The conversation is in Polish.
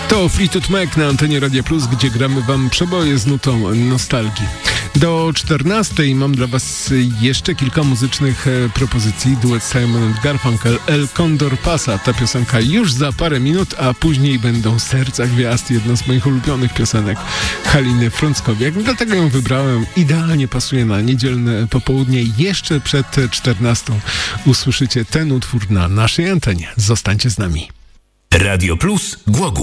To Fleetwood Mac na antenie Radia Plus, gdzie gramy wam przeboje z nutą nostalgii. Do 14 mam dla was jeszcze kilka muzycznych propozycji. Duet Simon & Garfunkel, El Condor Pasa. Ta piosenka już za parę minut, a później będą Serca Gwiazd, jedna z moich ulubionych piosenek Haliny Frąckowiak. Dlatego ją wybrałem. Idealnie pasuje na niedzielne popołudnie. Jeszcze przed 14 usłyszycie ten utwór na naszej antenie. Zostańcie z nami. Radio Plus Głogów.